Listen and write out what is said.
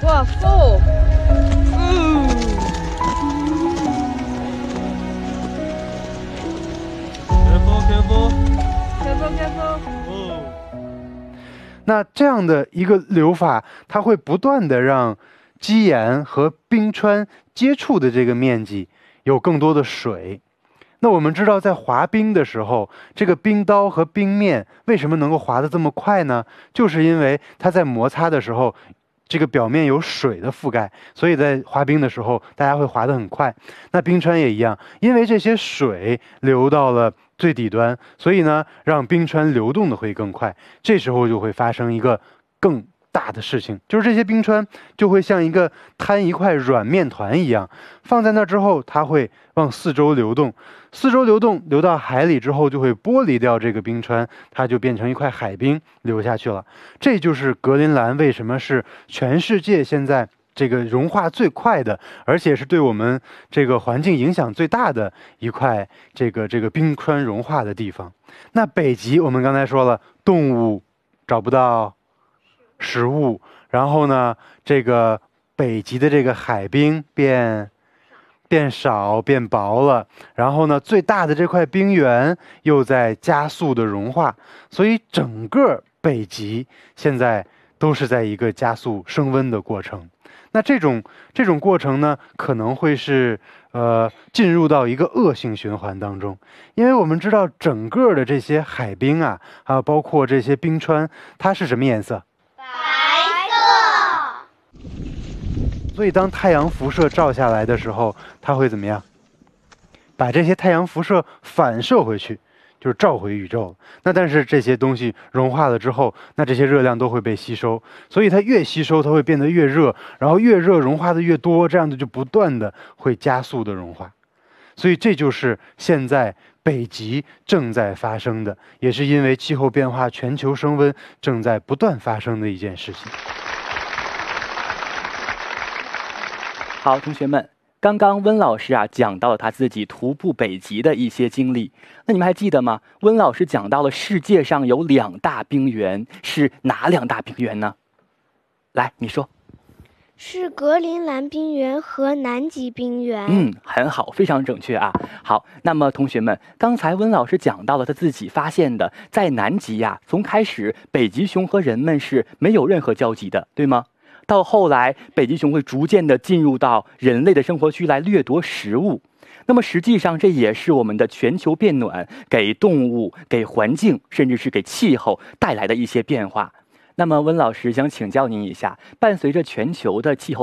哇，full。Careful。 那这样的一个流法，它会不断的让基岩和冰川接触的这个面积有更多的水。那我们知道，在滑冰的时候，这个冰刀和冰面为什么能够滑得这么快呢？就是因为它在摩擦的时候，这个表面有水的覆盖，所以在滑冰的时候，大家会滑得很快。那冰川也一样，因为这些水流到了最底端，所以呢，让冰川流动的会更快。这时候就会发生一个更大的事情，就是这些冰川就会像一个摊一块软面团一样，放在那之后，它会往四周流动，流到海里之后，就会剥离掉这个冰川，它就变成一块海冰流下去了。这就是格陵兰为什么是全世界现在这个融化最快的，而且是对我们这个环境影响最大的一块这个冰川融化的地方。那北极我们刚才说了，动物找不到食物，然后呢，这个北极的这个海冰变少变薄了，然后呢，最大的这块冰原又在加速的融化，所以整个北极现在都是在一个加速升温的过程。那这种过程呢，可能会是进入到一个恶性循环当中，因为我们知道整个的这些海冰啊，还有包括这些冰川，它是什么颜色？ 白色。 所以当太阳辐射照下来的时候，它会怎么样？把这些太阳辐射反射回去，就是照回宇宙。那但是这些东西融化了之后，那这些热量都会被吸收，所以它越吸收，它会变得越热，然后越热融化的越多，这样的就不断的会加速的融化。所以这就是现在北极正在发生的，也是因为气候变化、全球升温正在不断发生的一件事情。 好，同学们，刚刚温老师讲到了他自己徒步北极的一些经历，那你们还记得吗？温老师讲到了世界上有2大冰原，是哪2大冰原呢？来，你说。 是格陵兰冰原和南极冰原。 很好，非常准确啊。好，那么同学们，刚才温老师讲到了他自己发现的，在南极从开始北极熊和人们是没有任何交集的，对吗？到后来，北极熊会逐渐的进入到人类的生活区来掠夺食物。那么实际上，这也是我们的全球变暖给动物、给环境，甚至是给气候带来的一些变化。那么温老师想请教您一下，伴随着全球的气候